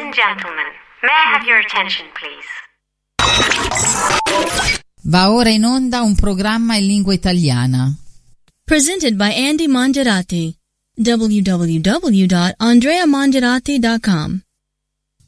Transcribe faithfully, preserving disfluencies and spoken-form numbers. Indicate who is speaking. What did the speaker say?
Speaker 1: and gentlemen, may I have your attention, please?
Speaker 2: Va ora in onda un programma in lingua italiana.
Speaker 3: Presented by Andy Mangiarati. w w w dot andrea mangiarati dot com